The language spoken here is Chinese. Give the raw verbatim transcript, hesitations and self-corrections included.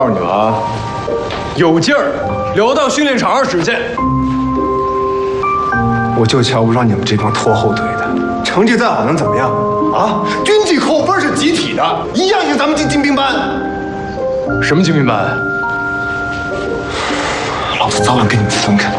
告诉你们啊，有劲儿，留到训练场上使去。 我就瞧不上你们这帮拖后腿的，成绩再好能怎么样啊？军纪扣分是集体的，一样请咱们进精兵班。 什么精兵班？ 老子早晚跟你们分开。